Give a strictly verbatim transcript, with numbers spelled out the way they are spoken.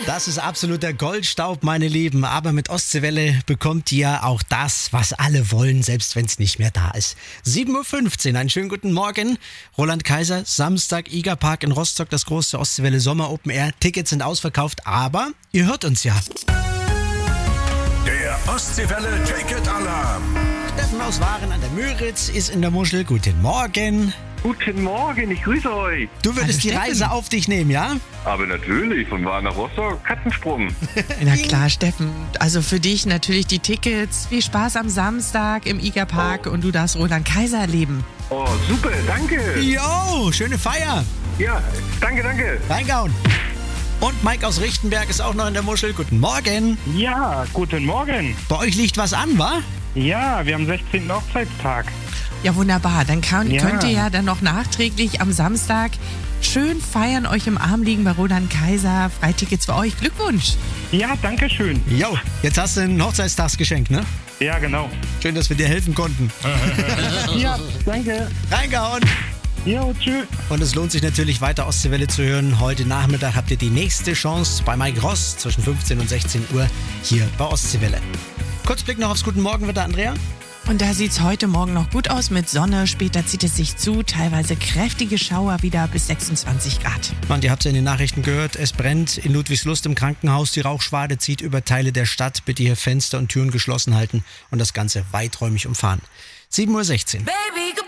Das ist absoluter Goldstaub, meine Lieben. Aber mit Ostseewelle bekommt ihr auch das, was alle wollen, selbst wenn es nicht mehr da ist. sieben Uhr fünfzehn, einen schönen guten Morgen. Roland Kaiser, Samstag, Igerpark in Rostock, das große Ostseewelle Sommer Open Air. Tickets sind ausverkauft, aber ihr hört uns ja. Der Ostseewelle Ticket-Alarm. Steffen aus Waren an der Müritz ist in der Muschel. Guten Morgen. Guten Morgen, ich grüße euch. Du würdest Hallo, die Reise Steffen. auf dich nehmen, ja? Aber natürlich, von Waren nach Rostock, Katzensprung. Na klar, Steffen. Also für dich natürlich die Tickets. Viel Spaß am Samstag im Igerpark Oh. und du darfst Roland Kaiser erleben. Oh, super, danke. Jo, schöne Feier. Ja, danke, danke. Reingauen. Und Mike aus Richtenberg ist auch noch in der Muschel. Guten Morgen. Ja, guten Morgen. Bei euch liegt was an, wa? Ja, wir haben zehnten Hochzeitstag. Ja, wunderbar. Dann kann, Ja. könnt ihr ja dann noch nachträglich am Samstag schön feiern, euch im Arm liegen bei Roland Kaiser. Freitickets für euch. Glückwunsch. Ja, danke schön. Jo, jetzt hast du ein Hochzeitstagsgeschenk, ne? Ja, genau. Schön, dass wir dir helfen konnten. Ja, danke. Reingehauen. Jo, tschüss. Und es lohnt sich natürlich weiter Ostseewelle zu hören. Heute Nachmittag habt ihr die nächste Chance bei Mike Ross zwischen fünfzehn und sechzehn Uhr hier bei Ostseewelle. Kurz Blick noch aufs Guten Morgenwetter, Andrea. Und da sieht's heute Morgen noch gut aus mit Sonne. Später zieht es sich zu. Teilweise kräftige Schauer wieder bis sechsundzwanzig Grad. Und ihr habt es ja in den Nachrichten gehört, es brennt in Ludwigslust im Krankenhaus. Die Rauchschwade zieht über Teile der Stadt. Bitte hier Fenster und Türen geschlossen halten und das Ganze weiträumig umfahren. sieben Uhr sechzehn. Baby,